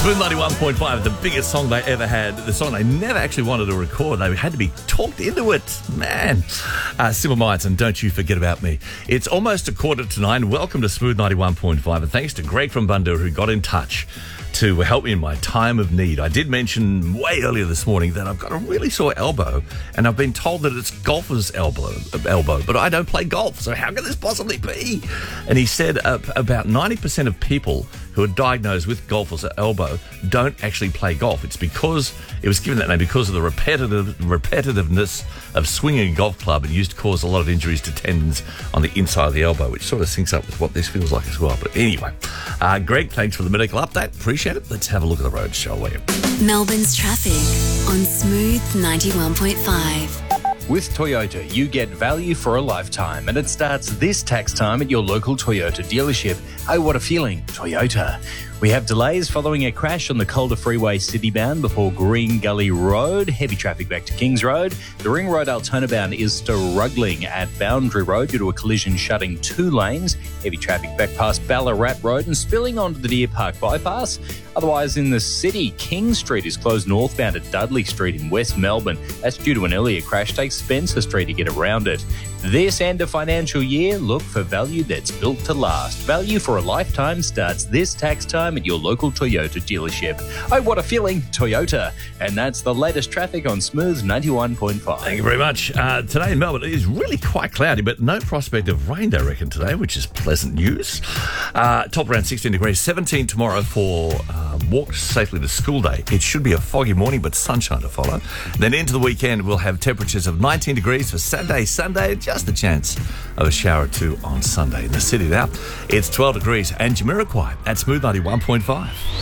Smooth 91.5, the biggest song they ever had. The song they never actually wanted to record. They had to be talked into it. Man. Simple Minds and Don't You Forget About Me. It's almost 9:15. Welcome to Smooth 91.5. And thanks to Greg from Bundoora who got in touch to help me in my time of need. I did mention way earlier this morning that I've got a really sore elbow and I've been told that it's golfer's elbow, but I don't play golf, so how can this possibly be? And he said about 90% of people who are diagnosed with golfer's elbow don't actually play golf. It's because it was given that name because of the repetitiveness of swinging a golf club and used to cause a lot of injuries to tendons on the inside of the elbow, which sort of syncs up with what this feels like as well. But anyway, Greg, thanks for the medical update. Appreciate it. Let's have a look at the road, shall we? Melbourne's traffic on Smooth 91.5. With Toyota, you get value for a lifetime, and it starts this tax time at your local Toyota dealership. Oh, what a feeling, Toyota. We have delays following a crash on the Calder Freeway citybound before Green Gully Road. Heavy traffic back to Kings Road. The Ring Road Altona bound is struggling at Boundary Road due to a collision shutting 2 lanes. Heavy traffic back past Ballarat Road and spilling onto the Deer Park bypass. Otherwise, in the city, King Street is closed northbound at Dudley Street in West Melbourne. That's due to an earlier crash. Take Spencer Street to get around it. This end of financial year, look for value that's built to last. Value for a lifetime starts this tax time at your local Toyota dealership. Oh, what a feeling, Toyota. And that's the latest traffic on Smooth 91.5. Thank you very much. Today in Melbourne, it is really quite cloudy, but no prospect of rain, I reckon, today, which is pleasant news. Top around 16 degrees, 17 tomorrow for walk safely to school day. It should be a foggy morning, but sunshine to follow. Then into the weekend, we'll have temperatures of 19 degrees for Saturday, Sunday, just a chance of a shower or two on Sunday. In the city now, it's 12 degrees and Jamiroquai at Smooth 91.5.